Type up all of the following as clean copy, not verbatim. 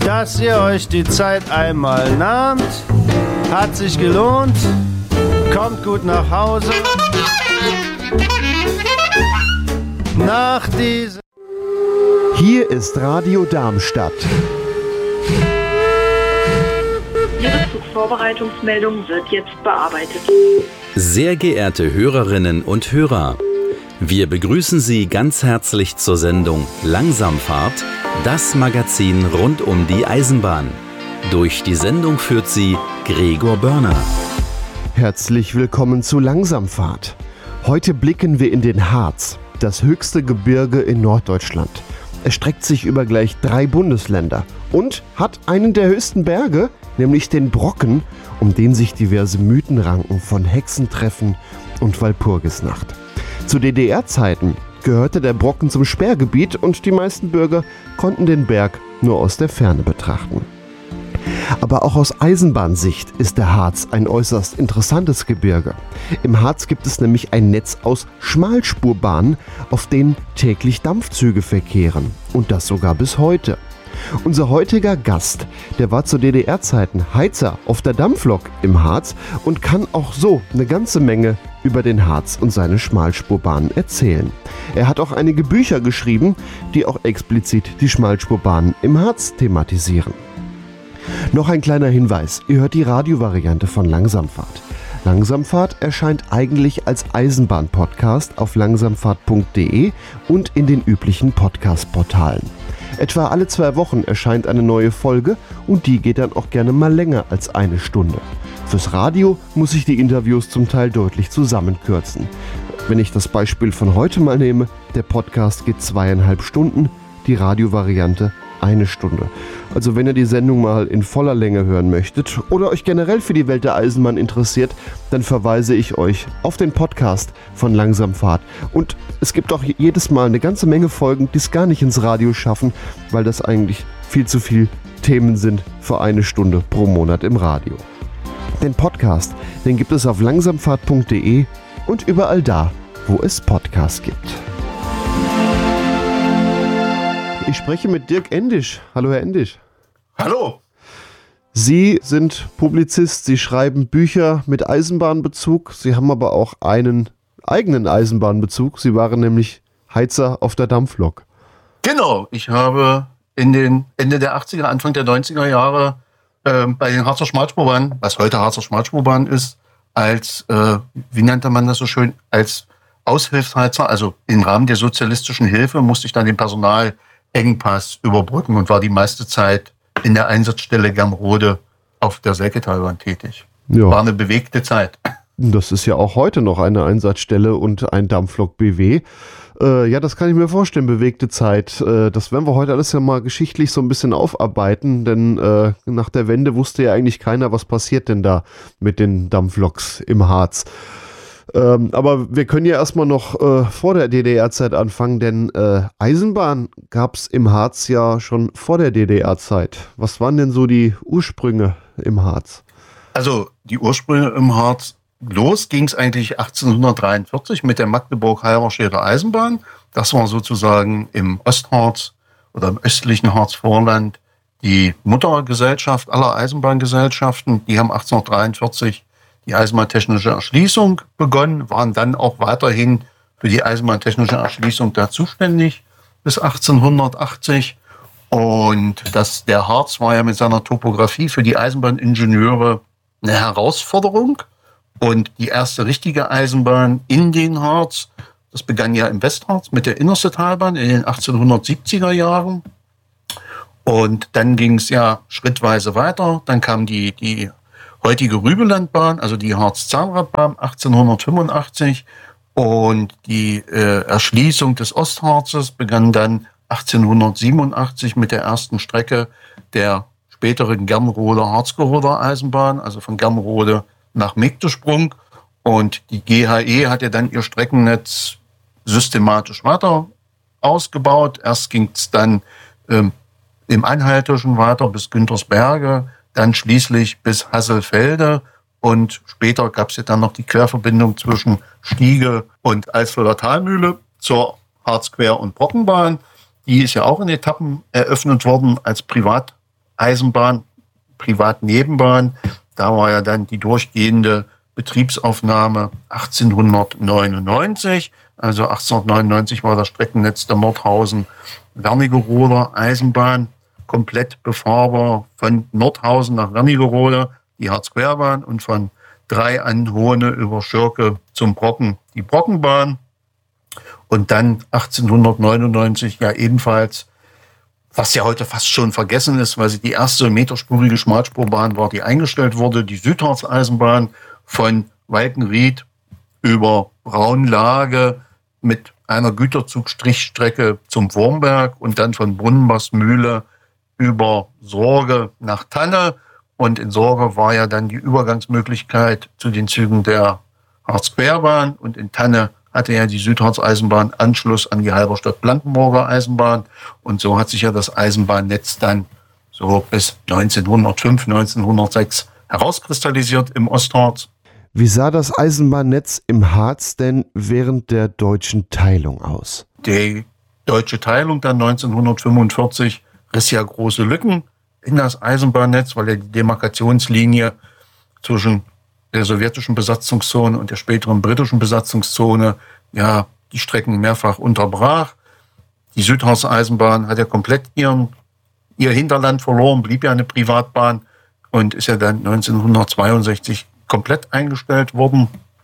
Dass ihr euch die Zeit einmal nahmt, hat sich gelohnt. Kommt gut nach Hause. Nach diesem... Hier ist Radio Darmstadt. Ihre Zugvorbereitungsmeldung wird jetzt bearbeitet. Sehr geehrte Hörerinnen und Hörer, wir begrüßen Sie ganz herzlich zur Sendung Langsamfahrt, das Magazin rund um die Eisenbahn. Durch die Sendung führt Sie Gregor Börner. Herzlich willkommen zu Langsamfahrt. Heute blicken wir in den Harz, das höchste Gebirge in Norddeutschland. Es streckt sich über gleich 3 Bundesländer und hat einen der höchsten Berge, nämlich den Brocken, um den sich diverse Mythen ranken von Hexentreffen und Walpurgisnacht. Zu DDR-Zeiten gehörte der Brocken zum Sperrgebiet und die meisten Bürger konnten den Berg nur aus der Ferne betrachten. Aber auch aus Eisenbahnsicht ist der Harz ein äußerst interessantes Gebirge. Im Harz gibt es nämlich ein Netz aus Schmalspurbahnen, auf denen täglich Dampfzüge verkehren. Und das sogar bis heute. Unser heutiger Gast, der war zu DDR-Zeiten Heizer auf der Dampflok im Harz und kann auch so eine ganze Menge über den Harz und seine Schmalspurbahnen erzählen. Er hat auch einige Bücher geschrieben, die auch explizit die Schmalspurbahnen im Harz thematisieren. Noch ein kleiner Hinweis, ihr hört die Radiovariante von Langsamfahrt. Langsamfahrt erscheint eigentlich als Eisenbahn-Podcast auf langsamfahrt.de und in den üblichen Podcast-Portalen. Etwa alle 2 Wochen erscheint eine neue Folge und die geht dann auch gerne mal länger als 1 Stunde. Fürs Radio muss ich die Interviews zum Teil deutlich zusammenkürzen. Wenn ich das Beispiel von heute mal nehme, der Podcast geht 2,5 Stunden, die Radiovariante 1 Stunde. Also wenn ihr die Sendung mal in voller Länge hören möchtet oder euch generell für die Welt der Eisenbahn interessiert, dann verweise ich euch auf den Podcast von Langsamfahrt. Und es gibt auch jedes Mal eine ganze Menge Folgen, die es gar nicht ins Radio schaffen, weil das eigentlich viel zu viel Themen sind für 1 Stunde pro Monat im Radio. Den Podcast, den gibt es auf langsamfahrt.de und überall da, wo es Podcasts gibt. Ich spreche mit Dirk Endisch. Hallo, Herr Endisch. Hallo. Sie sind Publizist, Sie schreiben Bücher mit Eisenbahnbezug. Sie haben aber auch einen eigenen Eisenbahnbezug. Sie waren nämlich Heizer auf der Dampflok. Genau, ich habe in den Ende der 80er, Anfang der 90er Jahre bei den Harzer Schmalspurbahnen, was heute Harzer Schmalspurbahn ist, als, wie nannte man das so schön, als Aushilfsheizer, also im Rahmen der sozialistischen Hilfe, musste ich dann den Personalengpass überbrücken und war die meiste Zeit in der Einsatzstelle Germrode auf der Selketalbahn tätig. Ja. War eine bewegte Zeit. Das ist ja auch heute noch eine Einsatzstelle und ein Dampflok BW. Ja, das kann ich mir vorstellen, bewegte Zeit. Das werden wir heute alles ja mal geschichtlich so ein bisschen aufarbeiten, denn nach der Wende wusste ja eigentlich keiner, was passiert denn da mit den Dampfloks im Harz. Aber wir können ja erstmal noch vor der DDR-Zeit anfangen, denn Eisenbahn gab es im Harz ja schon vor der DDR-Zeit. Was waren denn so die Ursprünge im Harz? Also die Ursprünge im Harz, los ging es eigentlich 1843 mit der Magdeburg-Halberstädter Eisenbahn. Das war sozusagen im Ostharz oder im östlichen Harzvorland die Muttergesellschaft aller Eisenbahngesellschaften. Die haben 1843 die eisenbahntechnische Erschließung begonnen, waren dann auch weiterhin für die eisenbahntechnische Erschließung da zuständig bis 1880. Und der Harz war ja mit seiner Topografie für die Eisenbahningenieure eine Herausforderung. Und die erste richtige Eisenbahn in den Harz, das begann ja im Westharz mit der Innerstetalbahn in den 1870er Jahren. Und dann ging es ja schrittweise weiter. Dann kam die heutige Rübelandbahn, also die Harz-Zahnradbahn 1885. Und die Erschließung des Ostharzes begann dann 1887 mit der ersten Strecke der späteren Germroder Harzgeroder Eisenbahn, also von Germrode nach Megdesprung. Und die GHE hat ja dann ihr Streckennetz systematisch weiter ausgebaut. Erst ging es dann im Anhaltischen weiter bis Güntersberge, dann schließlich bis Hasselfelde. Und später gab es ja dann noch die Querverbindung zwischen Stiege und Alsfelder Talmühle zur Harzquer- und Brockenbahn. Die ist ja auch in Etappen eröffnet worden als Eisenbahn, Privatnebenbahn. Da war ja dann die durchgehende Betriebsaufnahme 1899. Also 1899 war das Streckennetz der Nordhausen-Wernigerode Eisenbahn komplett befahrbar von Nordhausen nach Wernigerode, die Harzquerbahn, und von Drei an Hohne über Schirke zum Brocken, die Brockenbahn. Und dann 1899 ja ebenfalls, was ja heute fast schon vergessen ist, weil sie die erste meterspurige Schmalspurbahn war, die eingestellt wurde, die Südharz-Eisenbahn von Walkenried über Braunlage mit einer Güterzugstrichstrecke zum Wurmberg und dann von Brunnenbachsmühle über Sorge nach Tanne. Und in Sorge war ja dann die Übergangsmöglichkeit zu den Zügen der Harzquerbahn. Und in Tanne hatte ja die Südharz-Eisenbahn Anschluss an die Halberstadt-Blankenburger Eisenbahn. Und so hat sich ja das Eisenbahnnetz dann so bis 1905, 1906 herauskristallisiert im Ostharz. Wie sah das Eisenbahnnetz im Harz denn während der deutschen Teilung aus? Die deutsche Teilung dann 1945 riss ja große Lücken in das Eisenbahnnetz, weil ja die Demarkationslinie zwischen der sowjetischen Besatzungszone und der späteren britischen Besatzungszone ja die Strecken mehrfach unterbrach. Die Südharz-Eisenbahn hat ja komplett ihr Hinterland verloren, blieb ja eine Privatbahn und ist ja dann 1962 komplett eingestellt worden.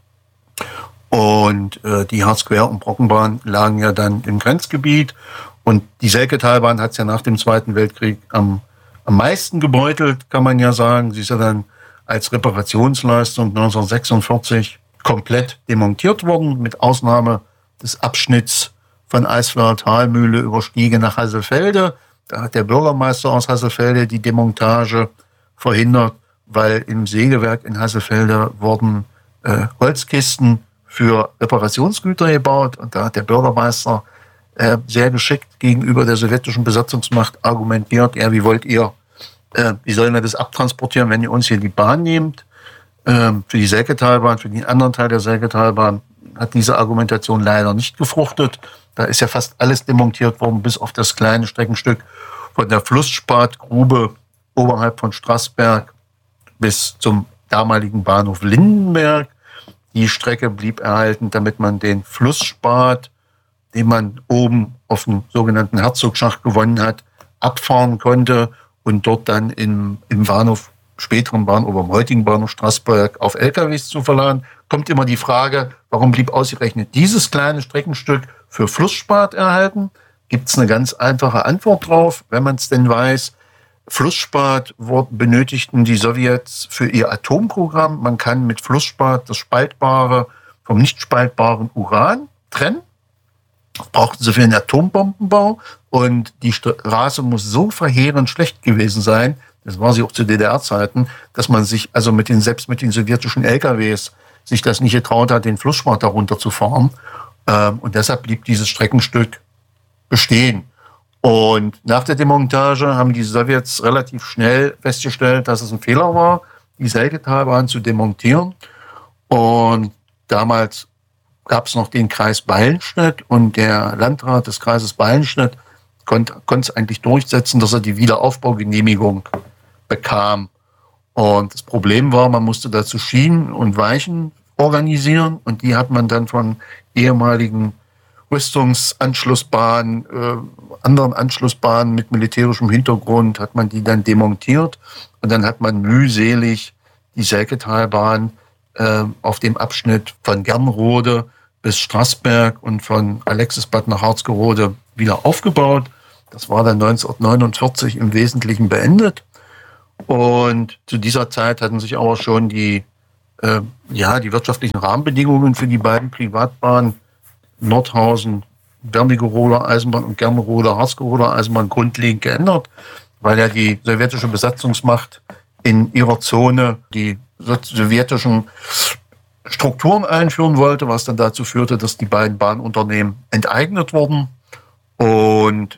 Und die Harzquer- und Brockenbahn lagen ja dann im Grenzgebiet. Und die Selketalbahn hat es ja nach dem Zweiten Weltkrieg am meisten gebeutelt, kann man ja sagen. Sie ist ja dann als Reparationsleistung 1946 komplett demontiert worden, mit Ausnahme des Abschnitts von Eisweiler Talmühle über Stiege nach Hasselfelde. Da hat der Bürgermeister aus Hasselfelde die Demontage verhindert, weil im Sägewerk in Hasselfelde wurden Holzkisten für Reparationsgüter gebaut. Und da hat der Bürgermeister sehr geschickt gegenüber der sowjetischen Besatzungsmacht argumentiert, ja, wie wollt ihr, wie sollen wir das abtransportieren, wenn ihr uns hier die Bahn nehmt? Für die Selketalbahn, für den anderen Teil der Selketalbahn hat diese Argumentation leider nicht gefruchtet. Da ist ja fast alles demontiert worden, bis auf das kleine Streckenstück von der Flussspadgrube oberhalb von Straßberg bis zum damaligen Bahnhof Lindenberg. Die Strecke blieb erhalten, damit man den Flussspat, den man oben auf dem sogenannten Herzogschacht gewonnen hat, abfahren konnte und dort dann im Bahnhof, späteren Bahnhof, am heutigen Bahnhof Straßberg auf LKWs zu verladen. Kommt immer die Frage, warum blieb ausgerechnet dieses kleine Streckenstück für Flussspat erhalten? Gibt es eine ganz einfache Antwort drauf, wenn man es denn weiß. Flussspat benötigten die Sowjets für ihr Atomprogramm. Man kann mit Flussspat das spaltbare vom nicht spaltbaren Uran trennen. Brauchten sie für den Atombombenbau. Und die Straße muss so verheerend schlecht gewesen sein, das war sie auch zu DDR-Zeiten, dass man sich also selbst mit den sowjetischen LKWs sich das nicht getraut hat, den Flussspat darunter zu fahren. Und deshalb blieb dieses Streckenstück bestehen. Und nach der Demontage haben die Sowjets relativ schnell festgestellt, dass es ein Fehler war, die Selketalbahn zu demontieren. Und damals gab es noch den Kreis Ballenstedt und der Landrat des Kreises Ballenstedt konnte es eigentlich durchsetzen, dass er die Wiederaufbaugenehmigung bekam. Und das Problem war, man musste dazu Schienen und Weichen organisieren und die hat man dann von ehemaligen Rüstungsanschlussbahnen, anderen Anschlussbahnen mit militärischem Hintergrund, hat man die dann demontiert und dann hat man mühselig die Selketalbahn auf dem Abschnitt von Gernrode bis Straßberg und von Alexisbad nach Harzgerode wieder aufgebaut. Das war dann 1949 im Wesentlichen beendet. Und zu dieser Zeit hatten sich aber schon die wirtschaftlichen Rahmenbedingungen für die beiden Privatbahnen Nordhausen, Wernigeroder Eisenbahn und Gernroder, Harzgeroder Eisenbahn grundlegend geändert, weil ja die sowjetische Besatzungsmacht in ihrer Zone die sowjetischen Strukturen einführen wollte, was dann dazu führte, dass die beiden Bahnunternehmen enteignet wurden und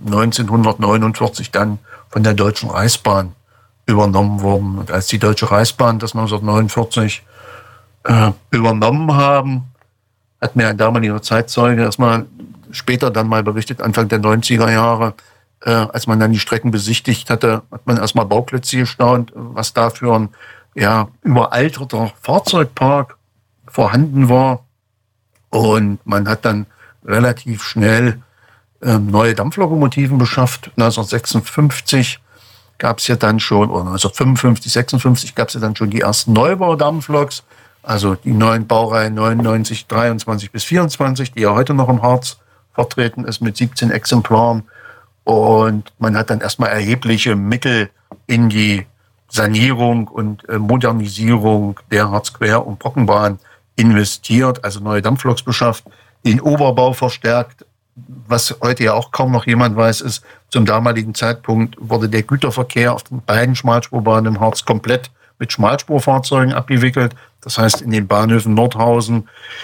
1949 dann von der Deutschen Reichsbahn übernommen wurden. Und als die Deutsche Reichsbahn das 1949 übernommen haben, hat mir ein damaliger Zeitzeuge erstmal später dann mal berichtet, Anfang der 90er Jahre, als man dann die Strecken besichtigt hatte, hat man erstmal Bauklötze gestaunt, was da für ein überalterter Fahrzeugpark vorhanden war. Und man hat dann relativ schnell neue Dampflokomotiven beschafft. 1956 gab es ja dann schon, oder 1955, 56 gab es ja dann schon die ersten Neubau-Dampfloks, also die neuen Baureihen 99, 23 bis 24, die ja heute noch im Harz vertreten ist mit 17 Exemplaren. Und man hat dann erstmal erhebliche Mittel in die Sanierung und Modernisierung der Harzquer- und Brockenbahn investiert, also neue Dampfloks beschafft, den Oberbau verstärkt. Was heute ja auch kaum noch jemand weiß, ist, zum damaligen Zeitpunkt wurde der Güterverkehr auf den beiden Schmalspurbahnen im Harz komplett mit Schmalspurfahrzeugen abgewickelt. Das heißt, in den Bahnhöfen Nordhausen,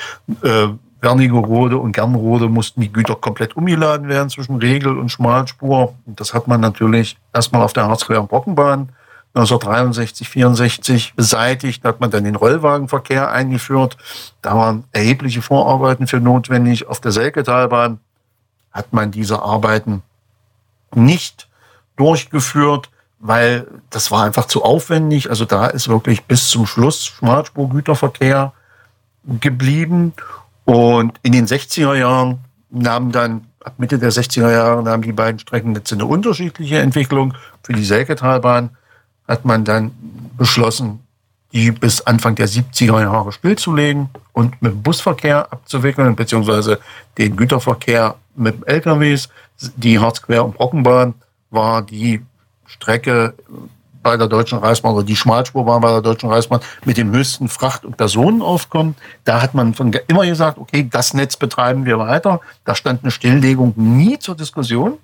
Wernigerode und Gernrode mussten die Güter komplett umgeladen werden zwischen Regel- und Schmalspur. Und das hat man natürlich erstmal auf der Harzquer- und Brockenbahn 1963, 64 beseitigt. Da hat man dann den Rollwagenverkehr eingeführt. Da waren erhebliche Vorarbeiten für notwendig. Auf der Selketalbahn hat man diese Arbeiten nicht durchgeführt, weil das war einfach zu aufwendig. Also da ist wirklich bis zum Schluss Schmalspurgüterverkehr geblieben. Und in den 60er Jahren ab Mitte der 60er Jahre nahmen die beiden Streckennetze eine unterschiedliche Entwicklung. Für die Selketalbahn hat man dann beschlossen, die bis Anfang der 70er Jahre stillzulegen und mit dem Busverkehr abzuwickeln, beziehungsweise den Güterverkehr mit LKWs. Die Harzquer- und Brockenbahn war die Strecke bei der Deutschen Reichsbahn, oder die Schmalspurbahn bei der Deutschen Reichsbahn mit dem höchsten Fracht- und Personenaufkommen. Da hat man immer gesagt, okay, das Netz betreiben wir weiter. Da stand eine Stilllegung nie zur Diskussion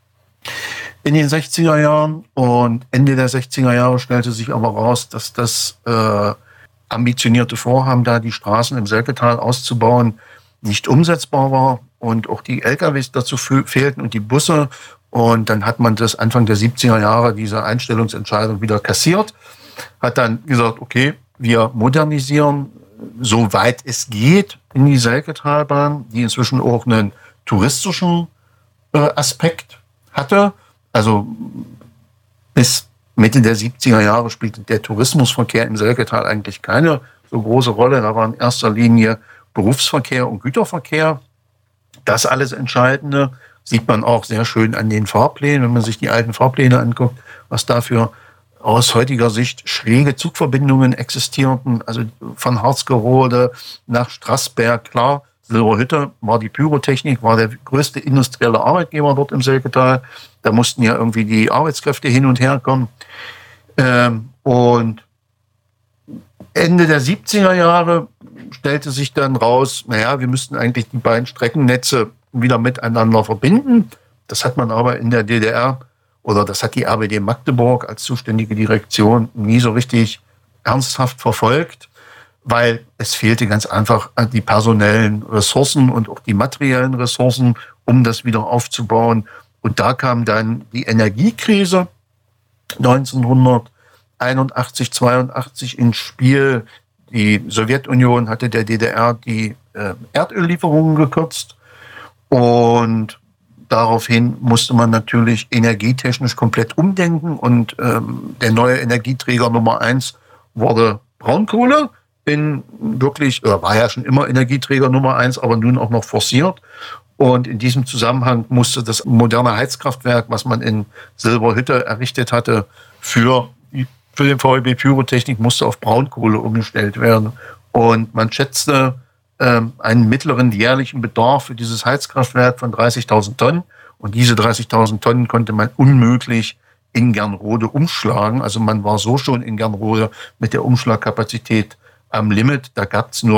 in den 60er Jahren. Und Ende der 60er Jahre stellte sich aber raus, dass das ambitionierte Vorhaben, da die Straßen im Selketal auszubauen, nicht umsetzbar war und auch die LKWs dazu fehlten und die Busse. Und dann hat man das Anfang der 70er Jahre, diese Einstellungsentscheidung, wieder kassiert, hat dann gesagt, okay, wir modernisieren, soweit es geht, in die Selketalbahn, die inzwischen auch einen touristischen Aspekt hatte. Also bis Mitte der 70er Jahre spielte der Tourismusverkehr im Selketal eigentlich keine so große Rolle. Da war in erster Linie Berufsverkehr und Güterverkehr das alles Entscheidende. Sieht man auch sehr schön an den Fahrplänen, wenn man sich die alten Fahrpläne anguckt, was dafür aus heutiger Sicht schräge Zugverbindungen existierten. Also von Harzgerode nach Straßberg, klar, Silberhütte war die Pyrotechnik, war der größte industrielle Arbeitgeber dort im Selketal. Da mussten ja irgendwie die Arbeitskräfte hin und her kommen. Und Ende der 70er Jahre stellte sich dann raus, wir müssten eigentlich die beiden Streckennetze wieder miteinander verbinden. Das hat man aber in der DDR, oder das hat die RBD Magdeburg als zuständige Direktion nie so richtig ernsthaft verfolgt, weil es fehlte ganz einfach an die personellen Ressourcen und auch die materiellen Ressourcen, um das wieder aufzubauen. Und da kam dann die Energiekrise 1981, 82 ins Spiel. Die Sowjetunion hatte der DDR die Erdöllieferungen gekürzt. Und daraufhin musste man natürlich energietechnisch komplett umdenken. Und der neue Energieträger Nummer 1 wurde Braunkohle. War ja schon immer Energieträger Nummer 1, aber nun auch noch forciert. Und in diesem Zusammenhang musste das moderne Heizkraftwerk, was man in Silberhütte errichtet hatte, für den VEB Pyrotechnik, musste auf Braunkohle umgestellt werden. Und man schätzte einen mittleren jährlichen Bedarf für dieses Heizkraftwerk von 30.000 Tonnen. Und diese 30.000 Tonnen konnte man unmöglich in Gernrode umschlagen. Also man war so schon in Gernrode mit der Umschlagkapazität am Limit. Da gab es nur